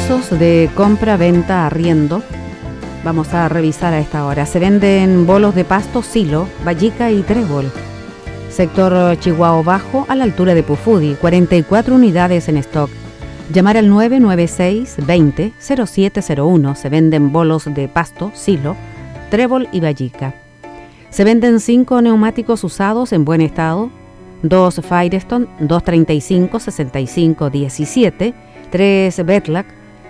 avisos de compra, venta, arriendo. Vamos a revisar a esta hora. Se venden bolos de pasto, silo, vallica y trébol. Sector Chihuahua Bajo, a la altura de Pufudi, 44 unidades en stock. Llamar al 996-20-0701. Se venden bolos de pasto, silo, trébol y vallica. Se venden 5 neumáticos usados en buen estado, 2 Firestone, 235-65-17, 3 Bedlac,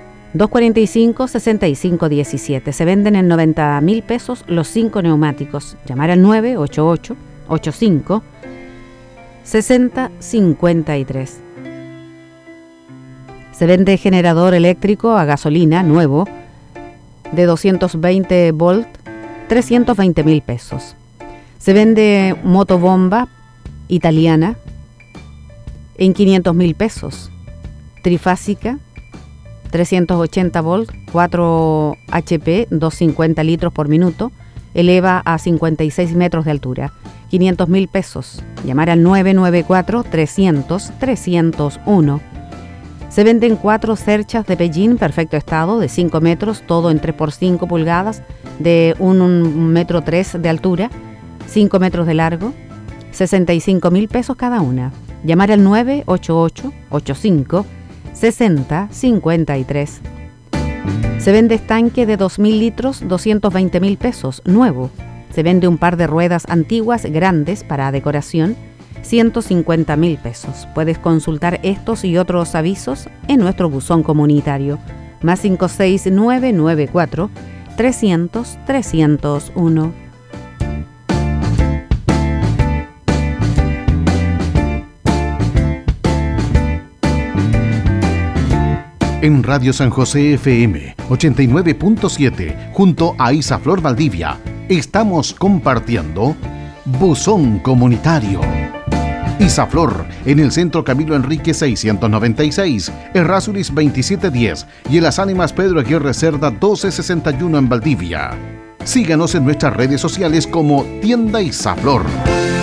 245-65-17. Se venden en 90.000 pesos los 5 neumáticos. Llamar al 988-85-60-53. Se vende generador eléctrico a gasolina nuevo de 220 volt, 320.000 pesos. Se vende motobomba italiana en 500.000 pesos. Trifásica, 380 volt, 4 HP, 250 litros por minuto, eleva a 56 metros de altura, 500.000 pesos. Llamar al 994-300-301. Se venden 4 cerchas de Pellín, perfecto estado, de 5 metros, todo en 3x5 pulgadas, de 1,3 metros de altura, 5 metros de largo, 65.000 pesos cada una. Llamar al 988-85-60-53. Se vende estanque de 2.000 litros, 220.000 pesos, nuevo. Se vende un par de ruedas antiguas grandes para decoración, 150.000 pesos. Puedes consultar estos y otros avisos en nuestro buzón comunitario. Más 56994 300 301. En Radio San José FM 89.7, junto a Isaflor Valdivia, estamos compartiendo Buzón Comunitario. Isaflor, en el Centro Camilo Enrique 696, Errázuriz 2710 y en Las Ánimas Pedro Aguirre Cerda 1261 en Valdivia. Síganos en nuestras redes sociales como Tienda Isaflor.